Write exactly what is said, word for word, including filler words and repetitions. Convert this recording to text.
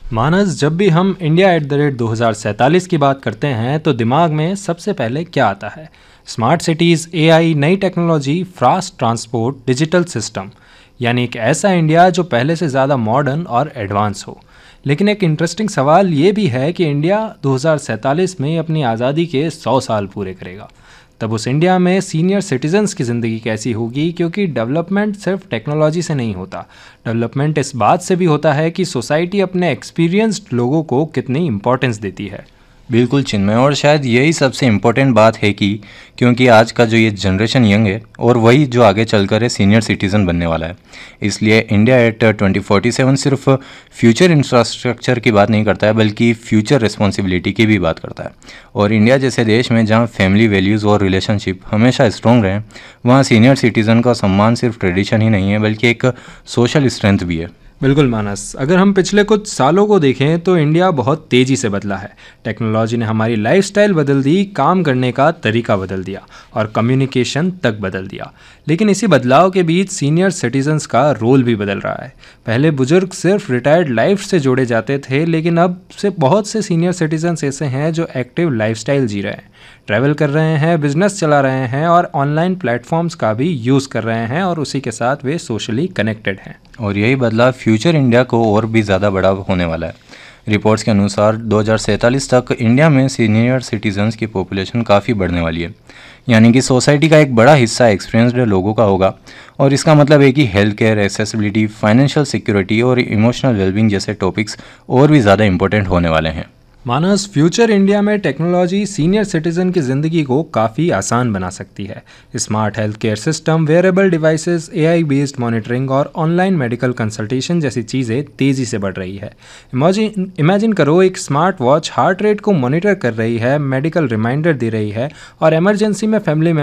मानस, जब भी हम इंडिया एट द रेट दो हज़ार सैंतालीस की बात करते हैं तो दिमाग में सबसे पहले क्या आता है? स्मार्ट सिटीज़, एआई, नई technology, fast transport, digital system. यानी एक ऐसा इंडिया जो पहले से ज़्यादा मॉडर्न और एडवांस हो। लेकिन एक इंटरेस्टिंग सवाल ये भी है कि इंडिया दो हज़ार सैंतालीस में अपनी आज़ादी के सौ साल पूरे करेगा। तब उस इंडिया में सीनियर सिटीजन्स की ज़िंदगी कैसी होगी? क्योंकि डेवलपमेंट सिर्फ टेक्नोलॉजी से नहीं होता। डेवलपमेंट इस बात से भी होता है कि सोसाइटी अपने एक्सपीरियंस्ड लोगों को कितनी इंपॉर्टेंस देती है। बिल्कुल चिन्मय, और शायद यही सबसे इम्पोर्टेंट बात है कि क्योंकि आज का जो ये जनरेशन यंग है और वही जो आगे चलकर है सीनियर सिटीज़न बनने वाला है, इसलिए India at twenty forty seven सिर्फ फ्यूचर इंफ्रास्ट्रक्चर की बात नहीं करता है बल्कि फ्यूचर रिस्पॉन्सिबिलिटी की भी बात करता है। और इंडिया जैसे देश में जहाँ फैमिली वैल्यूज़ और रिलेशनशिप हमेशा स्ट्रॉन्ग रहें, वहाँ सीनियर सिटीज़न का सम्मान सिर्फ ट्रेडिशन ही नहीं है बल्कि एक सोशल स्ट्रेंथ भी है। बिल्कुल मानस, अगर हम पिछले कुछ सालों को देखें तो इंडिया बहुत तेज़ी से बदला है। टेक्नोलॉजी ने हमारी लाइफस्टाइल बदल दी, काम करने का तरीका बदल दिया और कम्युनिकेशन तक बदल दिया। लेकिन इसी बदलाव के बीच सीनियर सिटीजन्स का रोल भी बदल रहा है। पहले बुजुर्ग सिर्फ रिटायर्ड लाइफ से जोड़े जाते थे, लेकिन अब से बहुत से सीनियर सिटीजन्स ऐसे हैं जो एक्टिव लाइफस्टाइल जी रहे हैं, ट्रैवल कर रहे हैं, बिजनेस चला रहे हैं और ऑनलाइन प्लेटफॉर्म्स का भी यूज़ कर रहे हैं, और उसी के साथ वे सोशली कनेक्टेड हैं। और यही बदलाव फ्यूचर इंडिया को और भी ज़्यादा बड़ा होने वाला है। रिपोर्ट्स के अनुसार दो हज़ार सैंतालीस तक इंडिया में सीनियर सिटीजन्स की पॉपुलेशन काफ़ी बढ़ने वाली है, यानी कि सोसाइटी का एक बड़ा हिस्सा एक्सपीरियंस्ड लोगों का होगा। और इसका मतलब है कि health care, accessibility, financial security और इमोशनल वेलबींग जैसे टॉपिक्स और भी ज़्यादा इंपॉर्टेंट होने वाले हैं। मानस, फ्यूचर इंडिया में टेक्नोलॉजी सीनियर सिटीजन की ज़िंदगी को काफ़ी आसान बना सकती है। Smart health care system, wearable devices, AI based monitoring और ऑनलाइन मेडिकल कंसल्टेशन जैसी चीज़ें तेज़ी से बढ़ रही है। इमेजिन इमेजिन करो, एक स्मार्ट वॉच हार्ट रेट को मॉनिटर कर रही है, मेडिकल रिमाइंडर दे रही है और इमरजेंसी में फैमिली